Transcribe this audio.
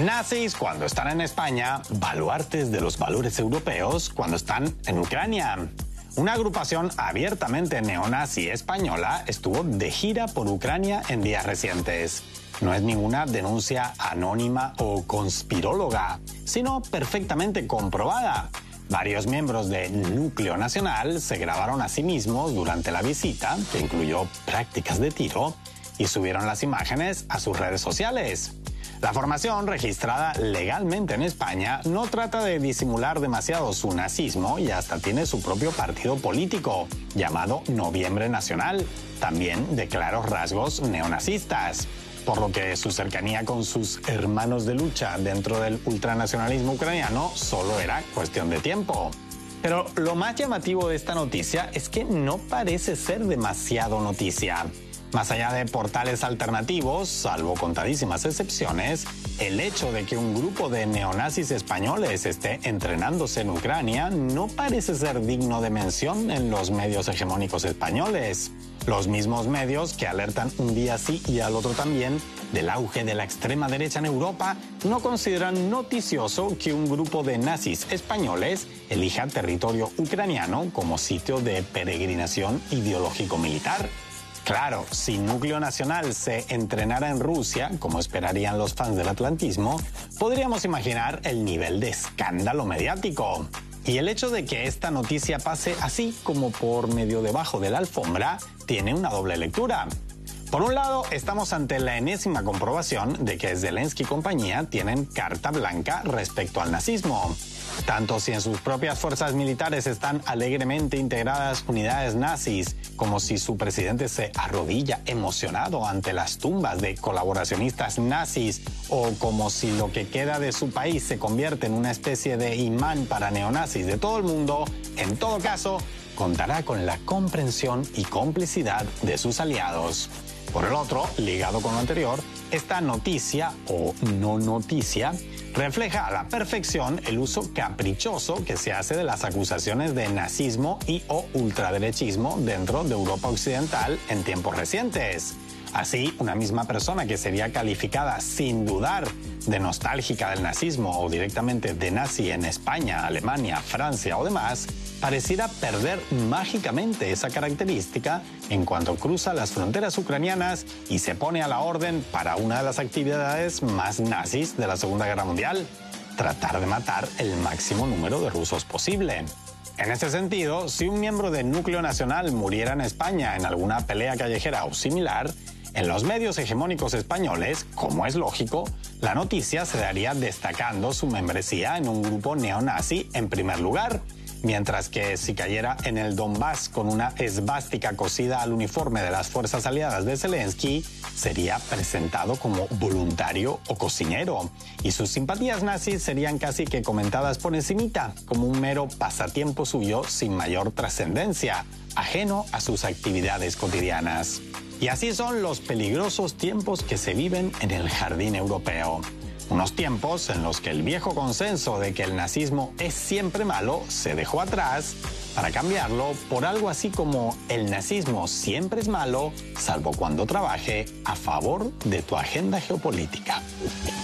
Nazis cuando están en España, baluartes de los valores europeos cuando están en Ucrania. Una agrupación abiertamente neonazi española estuvo de gira por Ucrania en días recientes. No es ninguna denuncia anónima o conspiróloga, sino perfectamente comprobada. Varios miembros del Núcleo Nacional se grabaron a sí mismos durante la visita, que incluyó prácticas de tiro, y subieron las imágenes a sus redes sociales. La formación, registrada legalmente en España, no trata de disimular demasiado su nazismo y hasta tiene su propio partido político, llamado Noviembre Nacional, también de claros rasgos neonazistas, por lo que su cercanía con sus hermanos de lucha dentro del ultranacionalismo ucraniano solo era cuestión de tiempo. Pero lo más llamativo de esta noticia es que no parece ser demasiado noticia. Más allá de portales alternativos, salvo contadísimas excepciones, el hecho de que un grupo de neonazis españoles esté entrenándose en Ucrania no parece ser digno de mención en los medios hegemónicos españoles. Los mismos medios que alertan un día sí y al otro también del auge de la extrema derecha en Europa no consideran noticioso que un grupo de nazis españoles elija territorio ucraniano como sitio de peregrinación ideológico-militar. Claro, si Núcleo Nacional se entrenara en Rusia, como esperarían los fans del atlantismo, podríamos imaginar el nivel de escándalo mediático. Y el hecho de que esta noticia pase así como por medio debajo de la alfombra tiene una doble lectura. Por un lado, estamos ante la enésima comprobación de que Zelensky y compañía tienen carta blanca respecto al nazismo. Tanto si en sus propias fuerzas militares están alegremente integradas unidades nazis, como si su presidente se arrodilla emocionado ante las tumbas de colaboracionistas nazis, o como si lo que queda de su país se convierte en una especie de imán para neonazis de todo el mundo, en todo caso, contará con la comprensión y complicidad de sus aliados. Por el otro, ligado con lo anterior, esta noticia o no noticia refleja a la perfección el uso caprichoso que se hace de las acusaciones de nazismo y o ultraderechismo dentro de Europa Occidental en tiempos recientes. Así, una misma persona que sería calificada sin dudar de nostálgica del nazismo o directamente de nazi en España, Alemania, Francia o demás, pareciera perder mágicamente esa característica en cuanto cruza las fronteras ucranianas y se pone a la orden para una de las actividades más nazis de la Segunda Guerra Mundial: tratar de matar el máximo número de rusos posible. En ese sentido, si un miembro del Núcleo Nacional muriera en España en alguna pelea callejera o similar, en los medios hegemónicos españoles, como es lógico, la noticia se daría destacando su membresía en un grupo neonazi en primer lugar, mientras que si cayera en el Donbass con una esvástica cosida al uniforme de las fuerzas aliadas de Zelensky, sería presentado como voluntario o cocinero, y sus simpatías nazis serían casi que comentadas por encimita, como un mero pasatiempo suyo sin mayor trascendencia, ajeno a sus actividades cotidianas. Y así son los peligrosos tiempos que se viven en el jardín europeo. Unos tiempos en los que el viejo consenso de que el nazismo es siempre malo se dejó atrás para cambiarlo por algo así como el nazismo siempre es malo, salvo cuando trabaje a favor de tu agenda geopolítica.